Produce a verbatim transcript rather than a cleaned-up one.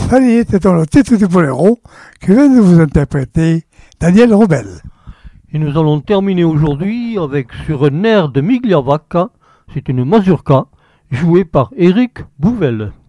Fanny était dans le titre du boléro que vient de vous interpréter Daniel Robel. Et nous allons terminer aujourd'hui avec sur un air de Migliavacca, c'est une mazurka jouée par Éric Bouvel.